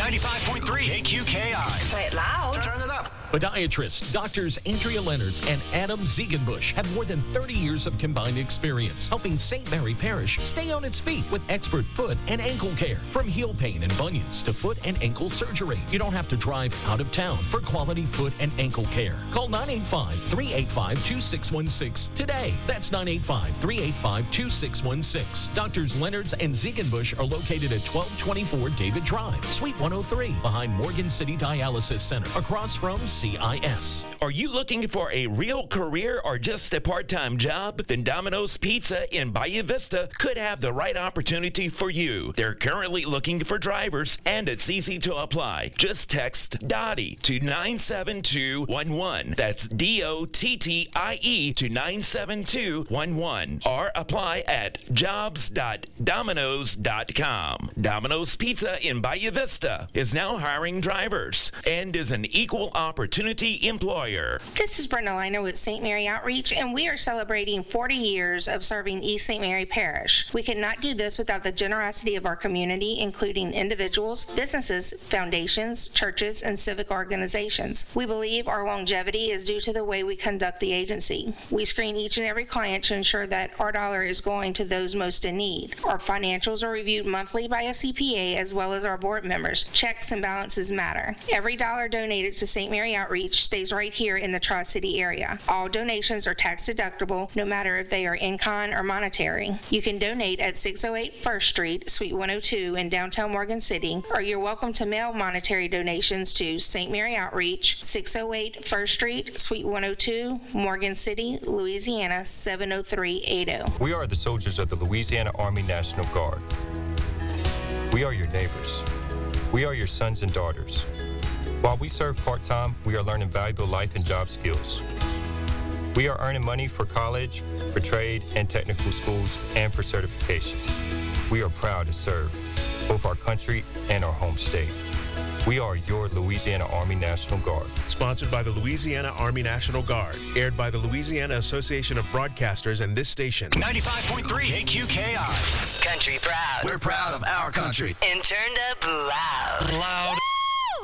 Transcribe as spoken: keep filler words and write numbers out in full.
ninety-five point three K Q K I. Play it loud. Turn it up. Podiatrists Doctors Andrea Leonards and Adam Ziegenbusch have more than thirty years of combined experience helping Saint Mary Parish stay on its feet with expert foot and ankle care. From heel pain and bunions to foot and ankle surgery, you don't have to drive out of town for quality foot and ankle care. Call nine eight five, three eight five, two six one six today. That's nine eight five, three eight five, two six one six. Doctors Leonards and Ziegenbusch are located at twelve twenty-four David Drive, Suite one oh three, behind Morgan City Dialysis Center, across from C I S. Are you looking for a real career or just a part-time job? Then Domino's Pizza in Bayou Vista could have the right opportunity for you. They're currently looking for drivers, and it's easy to apply. Just text Dottie to nine seven two one one. That's D O T T I E to nine seven two one one. Or apply at jobs dot domino's dot com. Domino's Pizza in Bayou Vista is now hiring drivers and is an equal opportunity employer. This is Brenda Liner with Saint Mary Outreach, and we are celebrating forty years of serving East Saint Mary Parish. We could not do this without the generosity of our community, including individuals, businesses, foundations, churches, and civic organizations. We believe our longevity is due to the way we conduct the agency. We screen each and every client to ensure that our dollar is going to those most in need. Our financials are reviewed monthly by a C P A as well as our board members. Checks and balances matter. Every dollar donated to Saint Mary Outreach stays right here in the Tri-City area. All donations are tax deductible, no matter if they are in-kind or monetary. You can donate at six oh eight First Street, Suite one oh two in downtown Morgan City, or you're welcome to mail monetary donations to Saint Mary Outreach, six oh eight First Street, Suite one oh two, Morgan City, Louisiana seven oh three eight oh. We are the soldiers of the Louisiana Army National Guard. We are your neighbors. We are your sons and daughters. While we serve part-time, we are learning valuable life and job skills. We are earning money for college, for trade and technical schools, and for certification. We are proud to serve both our country and our home state. We are your Louisiana Army National Guard. Sponsored by the Louisiana Army National Guard. Aired by the Louisiana Association of Broadcasters and this station. ninety-five point three K Q K I. Country proud. We're proud of our country. And turned up loud. Loud.